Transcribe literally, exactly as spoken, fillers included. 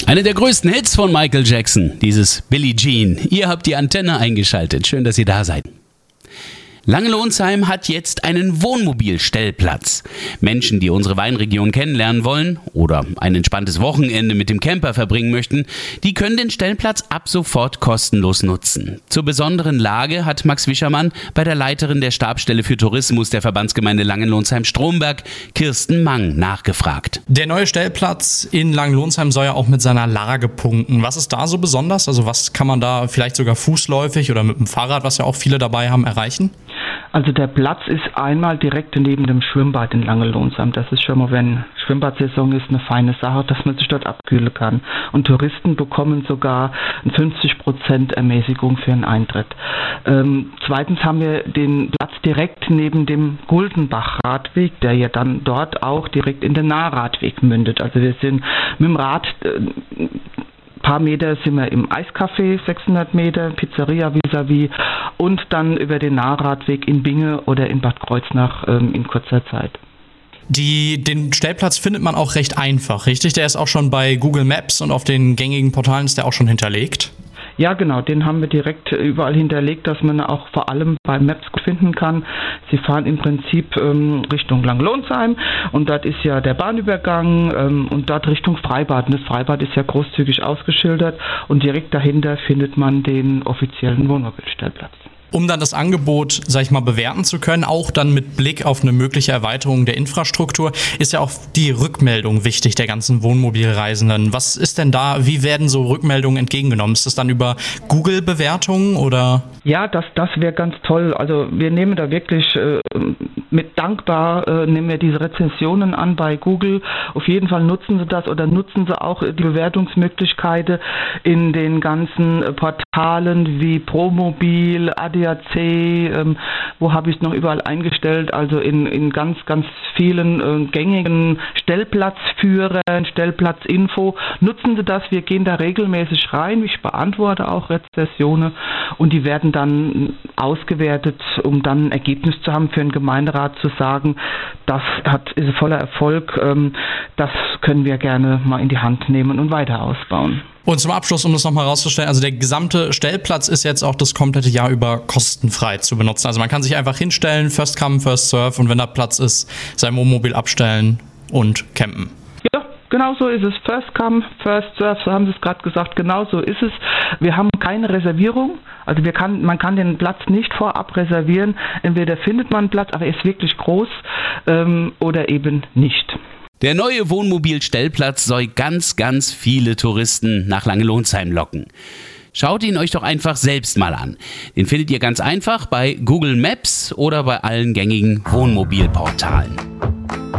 Eine der größten Hits von Michael Jackson, dieses Billie Jean. Ihr habt die Antenne eingeschaltet. Schön, dass ihr da seid. Langenlohnsheim hat jetzt einen Wohnmobilstellplatz. Menschen, die unsere Weinregion kennenlernen wollen oder ein entspanntes Wochenende mit dem Camper verbringen möchten, die können den Stellplatz ab sofort kostenlos nutzen. Zur besonderen Lage hat Max Wischermann bei der Leiterin der Stabsstelle für Tourismus der Verbandsgemeinde Langenlohnsheim-Stromberg, Kirsten Mang, nachgefragt. Der neue Stellplatz in Langenlohnsheim soll ja auch mit seiner Lage punkten. Was ist da so besonders? Also was kann man da vielleicht sogar fußläufig oder mit dem Fahrrad, was ja auch viele dabei haben, erreichen? Also der Platz ist einmal direkt neben dem Schwimmbad in Langenlohnsheim. Das ist schon mal, wenn Schwimmbadsaison ist, eine feine Sache, dass man sich dort abkühlen kann. Und Touristen bekommen sogar fünfzig Prozent Ermäßigung für einen Eintritt. Ähm, zweitens haben wir den Platz direkt neben dem Guldenbach-Radweg, der ja dann dort auch direkt in den Nahradweg mündet. Also wir sind mit dem Rad... Äh, Ein paar Meter sind wir im Eiscafé, sechshundert Meter, Pizzeria vis-à-vis und dann über den Nahradweg in Binge oder in Bad Kreuznach ähm, in kurzer Zeit. Die, den Stellplatz findet man auch recht einfach, richtig? Der ist auch schon bei Google Maps und auf den gängigen Portalen ist der auch schon hinterlegt? Ja, genau, den haben wir direkt überall hinterlegt, dass man auch vor allem bei Maps finden kann. Sie fahren im Prinzip ähm, Richtung Langenlohnsheim und dort ist ja der Bahnübergang ähm, und dort Richtung Freibad. Und das Freibad ist ja großzügig ausgeschildert und direkt dahinter findet man den offiziellen Wohnmobilstellplatz. Um dann das Angebot, sag ich mal, bewerten zu können, auch dann mit Blick auf eine mögliche Erweiterung der Infrastruktur, ist ja auch die Rückmeldung wichtig der ganzen Wohnmobilreisenden. Was ist denn da, wie werden so Rückmeldungen entgegengenommen? Ist das dann über Google-Bewertungen oder? Ja, das, das wäre ganz toll. Also wir nehmen da wirklich äh, mit dankbar, äh, nehmen wir diese Rezensionen an bei Google. Auf jeden Fall nutzen Sie das oder nutzen Sie auch die Bewertungsmöglichkeiten in den ganzen Portalen wie Promobil, A D A C, ähm, wo habe ich es noch überall eingestellt, also in, in ganz, ganz vielen äh, gängigen Stellplatzführern, Stellplatzinfo. Nutzen Sie das, wir gehen da regelmäßig rein, ich beantworte auch Rezensionen und die werden dann ausgewertet, um dann ein Ergebnis zu haben für den Gemeinderat zu sagen, das hat, ist voller Erfolg, ähm, das können wir gerne mal in die Hand nehmen und weiter ausbauen. Und zum Abschluss, um das nochmal rauszustellen, also der gesamte Stellplatz ist jetzt auch das komplette Jahr über kostenfrei zu benutzen. Also man kann sich einfach hinstellen, first come, first serve und wenn da Platz ist, sein Wohnmobil abstellen und campen. Ja, genau so ist es. First come, first serve, so haben Sie es gerade gesagt, genau so ist es. Wir haben keine Reservierung, also wir kann, man kann den Platz nicht vorab reservieren. Entweder findet man einen Platz, aber er ist wirklich groß ähm, oder eben nicht. Der neue Wohnmobilstellplatz soll ganz, ganz viele Touristen nach Langenlohnsheim locken. Schaut ihn euch doch einfach selbst mal an. Den findet ihr ganz einfach bei Google Maps oder bei allen gängigen Wohnmobilportalen.